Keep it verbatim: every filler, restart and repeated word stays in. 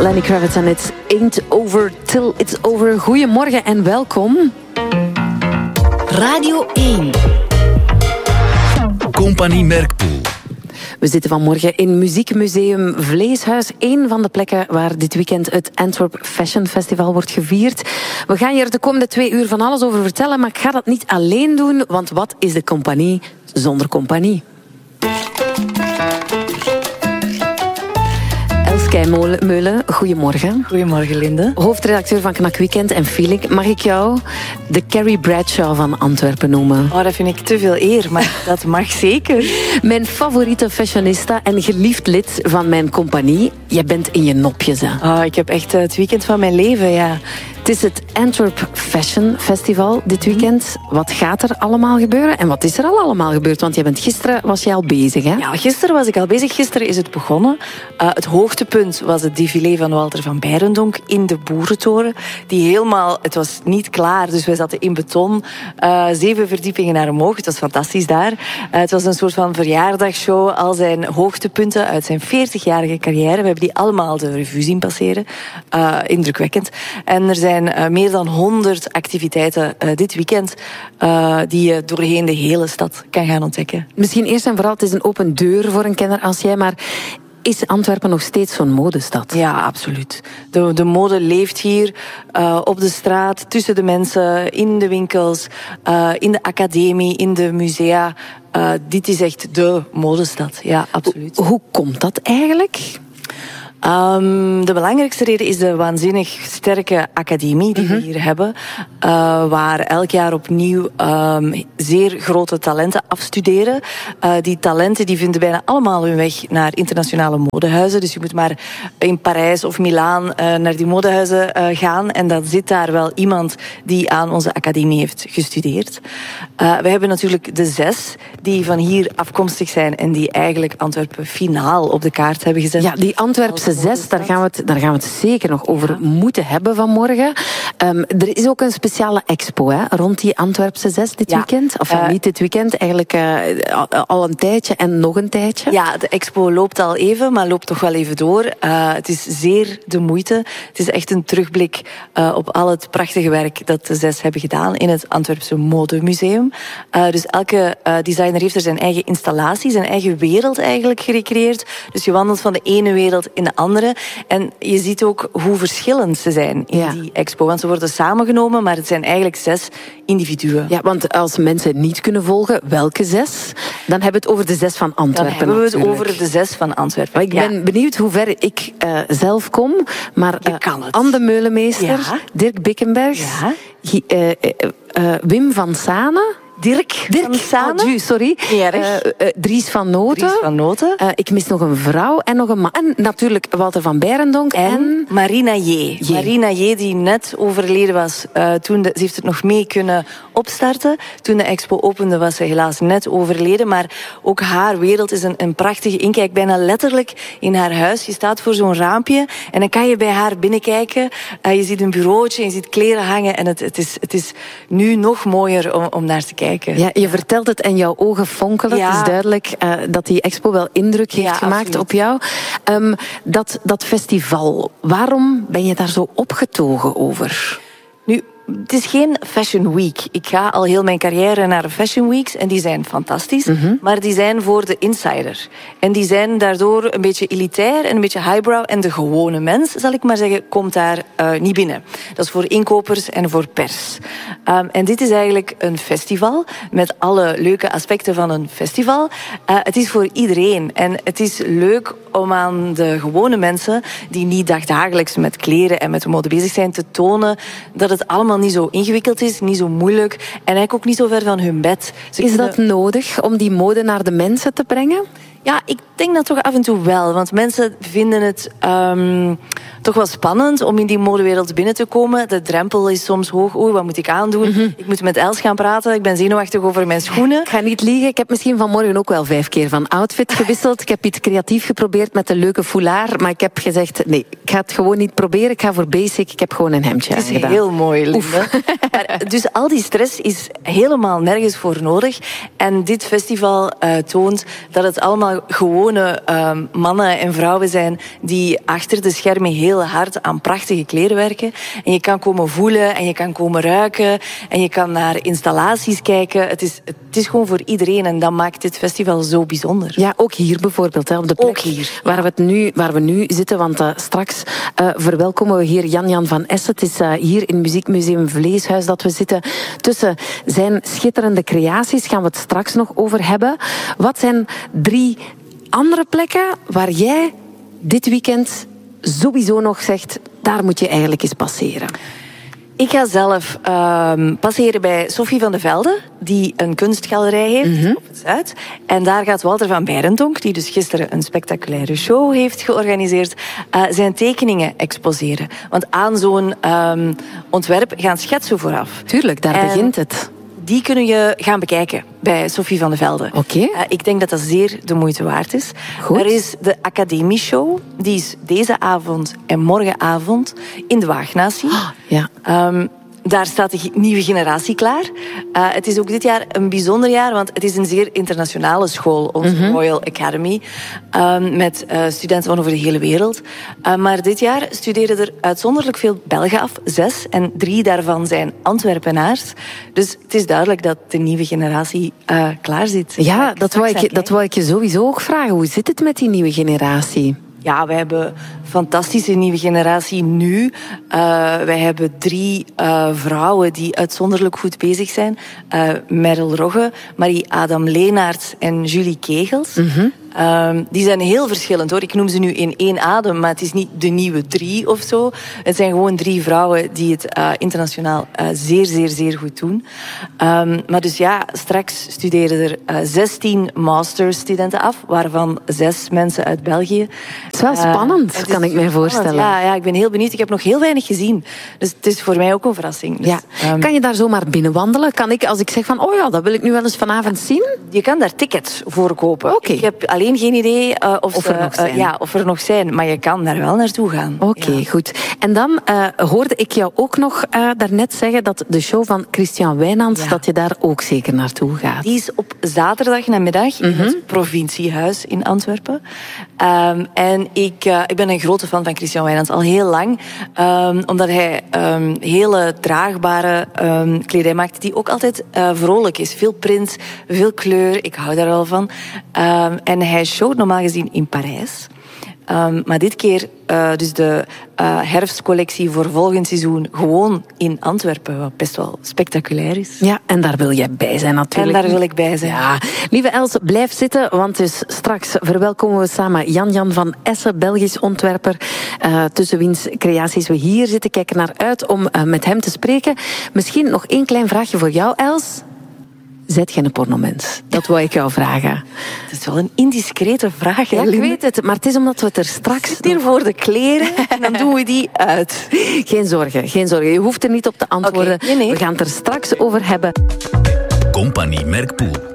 Lenny Kravitz en It Ain't Over Till It's Over. Goedemorgen en welkom. Radio één. Compagnie Merkpoel. We zitten vanmorgen in Muziekmuseum Vleeshuis. Een van de plekken waar dit weekend het Antwerp Fashion Festival wordt gevierd. We gaan hier de komende twee uur van alles over vertellen, maar ik ga dat niet alleen doen, want wat is de compagnie zonder compagnie? Elske Meulen, goedemorgen. Goedemorgen, Linde. Hoofdredacteur van Knak Weekend en Feeling. Mag ik jou de Carrie Bradshaw van Antwerpen noemen? Oh, dat vind ik te veel eer, maar dat mag zeker. Mijn favoriete fashionista en geliefd lid van mijn compagnie. Je bent in je nopjes, hè? Oh, ik heb echt het weekend van mijn leven, ja. Het is het Antwerp Fashion Festival dit weekend. Wat gaat er allemaal gebeuren? En wat is er al allemaal gebeurd? Want je bent gisteren was je al bezig, hè? Ja, gisteren was ik al bezig. Gisteren is het begonnen. Uh, het hoogtepunt was het défilé van Walter van Beirendonck in de Boerentoren. Die helemaal... Het was niet klaar, dus wij zaten in beton. Uh, zeven verdiepingen naar omhoog. Het was fantastisch daar. Uh, het was een soort van verjaardagsshow. Al zijn hoogtepunten uit zijn veertigjarige carrière. We hebben die allemaal de revue zien passeren. Uh, indrukwekkend. En er zijn Uh, meer dan honderd activiteiten uh, dit weekend uh, die je doorheen de hele stad kan gaan ontdekken. Misschien eerst en vooral, het is een open deur voor een kenner als jij, maar is Antwerpen nog steeds zo'n modestad? Ja, absoluut. De, de mode leeft hier uh, op de straat, tussen de mensen, in de winkels, uh, in de academie, in de musea. Uh, dit is echt de modestad, ja, absoluut. Hoe, hoe komt dat eigenlijk? Um, de belangrijkste reden is de waanzinnig sterke academie die mm-hmm. we hier hebben. Uh, waar elk jaar opnieuw um, zeer grote talenten afstuderen. Uh, die talenten die vinden bijna allemaal hun weg naar internationale modehuizen. Dus je moet maar in Parijs of Milaan uh, naar die modehuizen uh, gaan. En dan zit daar wel iemand die aan onze academie heeft gestudeerd. Uh, we hebben natuurlijk de zes die van hier afkomstig zijn en die eigenlijk Antwerpen finaal op de kaart hebben gezet. Ja, die Antwerpse zes, daar gaan, we het, daar gaan we het zeker nog over ja. moeten hebben vanmorgen. Um, er is ook een speciale expo hè, rond die Antwerpse zes dit ja. weekend. Of uh, niet dit weekend, eigenlijk uh, al een tijdje en nog een tijdje. Ja, de expo loopt al even, maar loopt toch wel even door. Uh, het is zeer de moeite. Het is echt een terugblik uh, op al het prachtige werk dat de zes hebben gedaan in het Antwerpse Modemuseum. Uh, dus elke uh, designer heeft er zijn eigen installatie, zijn eigen wereld eigenlijk gerecreëerd. Dus je wandelt van de ene wereld in de andere. En je ziet ook hoe verschillend ze zijn in ja. die expo. Want ze worden samengenomen, maar het zijn eigenlijk zes individuen. Ja, want als mensen niet kunnen volgen, welke zes? Dan hebben we het over de zes van Antwerpen. Dan hebben we het natuurlijk. over de zes van Antwerpen. Maar ik ben ja. benieuwd hoe ver ik uh, zelf kom. Maar uh, Anne de Meulemeester, ja. Dirk Bickenberg, ja. uh, uh, uh, Wim van Sane... Dirk, Dirk van Sane. Oh, sorry. Uh, uh, Dries van Noten. Dries van Noten. Uh, ik mis nog een vrouw en nog een man. En natuurlijk Walter van Beirendonck. En, en... Marina J. J. Marina J, die net overleden was. Uh, toen de, ze heeft het nog mee kunnen opstarten. Toen de expo opende was ze helaas net overleden. Maar ook haar wereld is een, een prachtige inkijk. Bijna letterlijk in haar huis. Je staat voor zo'n raampje en dan kan je bij haar binnenkijken. Uh, je ziet een bureautje, je ziet kleren hangen. En het, het, is, het is nu nog mooier om, om naar te kijken. Ja, je vertelt het en jouw ogen fonkelen. Ja. Het is duidelijk uh, dat die expo wel indruk heeft ja, gemaakt absoluut. Op jou. Um, dat, dat festival, waarom ben je daar zo opgetogen over? Nu, het is geen Fashion Week. Ik ga al heel mijn carrière naar Fashion Weeks en die zijn fantastisch. Mm-hmm. Maar die zijn voor de insider. En die zijn daardoor een beetje elitair en een beetje highbrow. En de gewone mens, zal ik maar zeggen, komt daar uh, niet binnen. Dat is voor inkopers en voor pers. Um, en dit is eigenlijk een festival met alle leuke aspecten van een festival. Uh, het is voor iedereen. En het is leuk om aan de gewone mensen die niet dagdagelijks met kleren en met de mode bezig zijn te tonen dat het allemaal niet zo ingewikkeld is, niet zo moeilijk en eigenlijk ook niet zo ver van hun bed. Ze is dat kunnen... nodig om die mode naar de mensen te brengen? Ja, ik denk dat toch af en toe wel. Want mensen vinden het um, toch wel spannend om in die modewereld binnen te komen. De drempel is soms hoog. Oei, wat moet ik aandoen? Mm-hmm. Ik moet met Els gaan praten. Ik ben zenuwachtig over mijn schoenen. Ik ga niet liegen. Ik heb misschien vanmorgen ook wel vijf keer van outfit gewisseld. Ik heb iets creatief geprobeerd met een leuke foulard. Maar ik heb gezegd, nee, ik ga het gewoon niet proberen. Ik ga voor basic. Ik heb gewoon een hemdje aangedaan. Het is heel mooi, Linde. Maar, dus al die stress is helemaal nergens voor nodig. En dit festival uh, toont dat het allemaal gewone uh, mannen en vrouwen zijn die achter de schermen heel hard aan prachtige kleren werken. En je kan komen voelen en je kan komen ruiken en je kan naar installaties kijken. Het is, het is gewoon voor iedereen en dat maakt dit festival zo bijzonder. Ja, ook hier bijvoorbeeld, hè, op de plek ook hier, waar, ja. we het nu, waar we nu zitten. Want uh, straks uh, verwelkomen we hier Jan-Jan van Essen. Het is uh, hier in Muziekmuseum Vleeshuis dat we zitten. Tussen zijn schitterende creaties gaan we het straks nog over hebben. Wat zijn drie andere plekken waar jij dit weekend sowieso nog zegt, daar moet je eigenlijk eens passeren? Ik ga zelf uh, passeren bij Sophie van de Velde, die een kunstgalerij heeft mm-hmm. op het Zuid. En daar gaat Walter van Beirendonck, die dus gisteren een spectaculaire show heeft georganiseerd, uh, zijn tekeningen exposeren. Want aan zo'n um, ontwerp gaan schetsen vooraf. Tuurlijk, daar en begint het. Die kunnen je gaan bekijken bij Sophie van de Velde. Oké. Okay. Uh, ik denk dat dat zeer de moeite waard is. Goed. Er is de Academieshow. Die is deze avond en morgenavond in de Waagnatie. Oh, ja. Um, Daar staat de nieuwe generatie klaar. Uh, het is ook dit jaar een bijzonder jaar, want het is een zeer internationale school, onze mm-hmm. Royal Academy, um, met uh, studenten van over de hele wereld. Uh, maar dit jaar studeren er uitzonderlijk veel Belgen af, zes, en drie daarvan zijn Antwerpenaars. Dus het is duidelijk dat de nieuwe generatie uh, klaar zit. Ja, dat wou, ik, dat wou ik je sowieso ook vragen. Hoe zit het met die nieuwe generatie? Ja, wij hebben een fantastische nieuwe generatie nu. Uh, wij hebben drie uh, vrouwen die uitzonderlijk goed bezig zijn. Uh, Merel Rogge, Marie-Adam Leenaerts en Julie Kegels. Mm-hmm. Um, die zijn heel verschillend, hoor. Ik noem ze nu in één adem, maar het is niet de nieuwe drie of zo. Het zijn gewoon drie vrouwen die het uh, internationaal uh, zeer, zeer, zeer goed doen. Um, maar dus ja, straks studeren er uh, zestien masterstudenten af, waarvan zes mensen uit België. Het is wel spannend, uh, kan ik mij voorstellen. Ja, ja, ik ben heel benieuwd. Ik heb nog heel weinig gezien. Dus het is voor mij ook een verrassing. Dus, ja. um, kan je daar zomaar binnenwandelen? Kan ik, als ik zeg van, oh ja, dat wil ik nu wel eens vanavond zien? Je kan daar tickets voor kopen. Okay. Ik heb alleen geen idee uh, of, of, ze, er nog zijn. Uh, ja, of er nog zijn, maar je kan daar wel naartoe gaan. Oké, okay, ja. goed. En dan uh, hoorde ik jou ook nog uh, daarnet zeggen dat de show van Christian Wijnands, ja. dat je daar ook zeker naartoe gaat. Die is op zaterdag namiddag mm-hmm. in het Provinciehuis in Antwerpen. Um, en ik, uh, ik ben een grote fan van Christian Wijnands, al heel lang. Um, omdat hij um, hele draagbare um, kledij maakt, die ook altijd uh, vrolijk is. Veel print, veel kleur, ik hou daar wel van. Um, en hij showt normaal gezien in Parijs. Um, maar dit keer uh, dus de uh, herfstcollectie voor volgend seizoen gewoon in Antwerpen, wat best wel spectaculair is. Ja, en daar wil jij bij zijn natuurlijk. En daar wil ik bij zijn. Ja. Lieve Els, blijf zitten, want dus straks verwelkomen we samen Jan-Jan van Essen, Belgisch ontwerper, uh, tussen wiens creaties we hier zitten. Kijken naar uit om uh, met hem te spreken. Misschien nog één klein vraagje voor jou, Els. Zet jij een pornomens? Dat wou ik jou vragen. Het is wel een indiscrete vraag. Ja, hè, ik Linde? weet het, maar het is omdat we het er straks... Ik zit hier voor de kleren en dan doen we die uit. Geen zorgen, geen zorgen. Je hoeft er niet op te antwoorden. Okay, nee, nee. We gaan het er straks over hebben. Compagnie Merkpoel.